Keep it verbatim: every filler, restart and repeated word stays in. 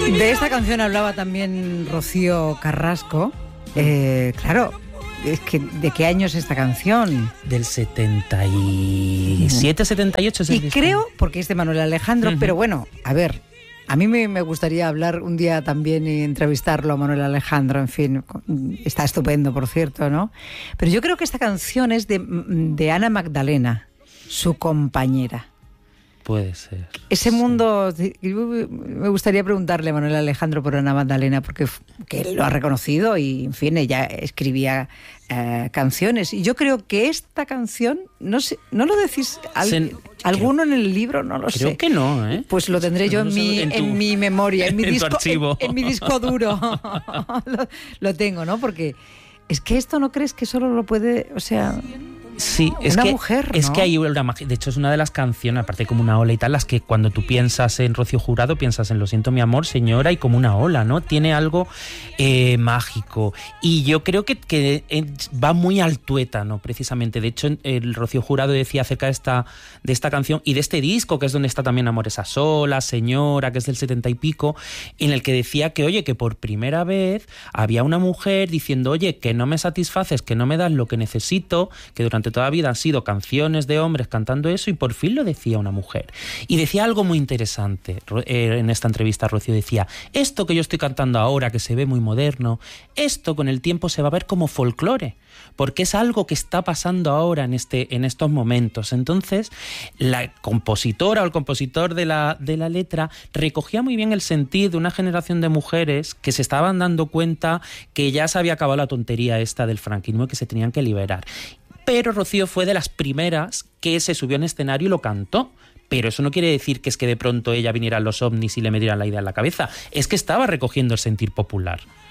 De esta canción hablaba también Rocío Carrasco. Eh, claro, es que ¿de qué año es esta canción? Del setenta y siete, setenta y ocho. Y creo, porque es de Manuel Alejandro, uh-huh. Pero bueno, a ver, a mí me, me gustaría hablar un día también y entrevistarlo a Manuel Alejandro, en fin, está estupendo, por cierto, ¿no? Pero yo creo que esta canción es de, de Ana Magdalena, su compañera. Puede ser. Ese mundo, sí. Me gustaría preguntarle a Manuel Alejandro por Ana Magdalena, porque que él lo ha reconocido y, en fin, ella escribía eh, canciones. Y yo creo que esta canción, no sé, ¿no lo decís al, Se, alguno creo, en el libro? No lo creo sé. Creo que no, ¿eh? Pues lo tendré yo no en, mi, en, tu, en mi memoria, en mi, en disco, en, en mi disco duro. lo, lo tengo, ¿no? Porque es que esto no crees que solo lo puede, o sea... Sí, es una que, mujer, ¿no? Es que hay una magia. De hecho, es una de las canciones, aparte como una ola y tal, las que cuando tú piensas en Rocío Jurado, piensas en Lo siento mi amor, señora, y como una ola, ¿no? Tiene algo eh, mágico. Y yo creo que, que va muy al tuétano, precisamente. De hecho, el Rocío Jurado decía acerca de esta, de esta canción y de este disco, que es donde está también Amores a solas, señora, que es del setenta y pico, en el que decía que, oye, que por primera vez había una mujer diciendo, oye, que no me satisfaces, que no me das lo que necesito, que durante toda la vida han sido canciones de hombres cantando eso, y por fin lo decía una mujer. Y decía algo muy interesante eh, en esta entrevista. Rocío decía, esto que yo estoy cantando ahora, que se ve muy moderno, esto con el tiempo se va a ver como folclore, porque es algo que está pasando ahora en, este, en estos momentos. Entonces, la compositora o el compositor de la, de la letra recogía muy bien el sentir de una generación de mujeres que se estaban dando cuenta que ya se había acabado la tontería esta del franquismo y que se tenían que liberar. Pero Rocío fue de las primeras que se subió en escenario y lo cantó. Pero eso no quiere decir que es que de pronto ella viniera a los ovnis y le metieran la idea en la cabeza. Es que estaba recogiendo el sentir popular.